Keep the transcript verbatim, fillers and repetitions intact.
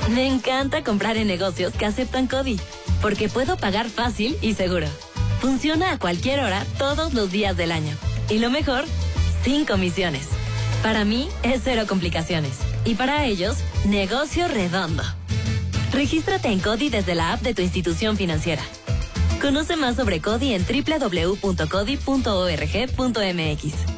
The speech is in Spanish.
Me encanta comprar en negocios que aceptan CODI, porque puedo pagar fácil y seguro. Funciona a cualquier hora, todos los días del año. Y lo mejor, sin comisiones. Para mí, es cero complicaciones. Y para ellos, negocio redondo. Regístrate en CODI desde la app de tu institución financiera. Conoce más sobre CODI en doble u doble u doble u punto codi punto org punto m x.